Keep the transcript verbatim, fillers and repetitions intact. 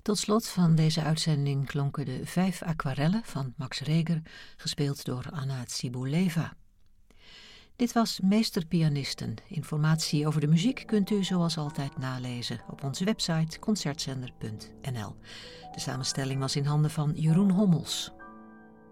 Tot slot van deze uitzending klonken de vijf aquarellen van Max Reger, gespeeld door Anna Tsibuleva. Dit was Meesterpianisten. Informatie over de muziek kunt u zoals altijd nalezen op onze website concertzender punt n l. De samenstelling was in handen van Jeroen Hommels.